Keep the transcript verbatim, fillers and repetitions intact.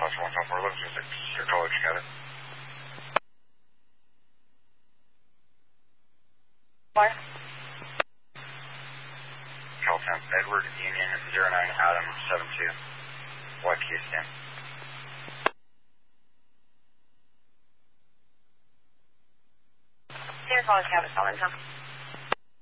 Foster one South four eleven two six. Your college, got it. What? California Edward Union zero nine Adam seven two. Y Q scan. Santa College Cabot, Solid Tom.